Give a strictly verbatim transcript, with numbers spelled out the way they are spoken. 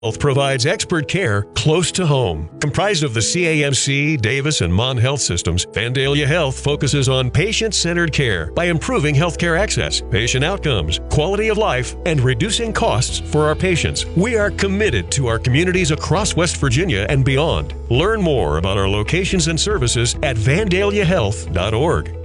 Health provides expert care close to home. Comprised of the C A M C, Davis, and Mon Health systems, Vandalia Health focuses on patient-centered care by improving healthcare access, patient outcomes, quality of life, and reducing costs for our patients. We are committed to our communities across West Virginia and beyond. Learn more about our locations and services at vandalia health dot org.